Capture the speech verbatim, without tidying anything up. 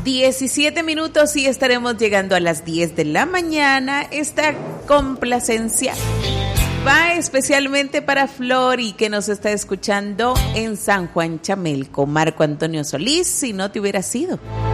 diecisiete minutos y estaremos llegando a las diez de la mañana. Esta complacencia va especialmente para Flori, que nos está escuchando en San Juan Chamelco. Marco Antonio Solís, si no te hubiera sido.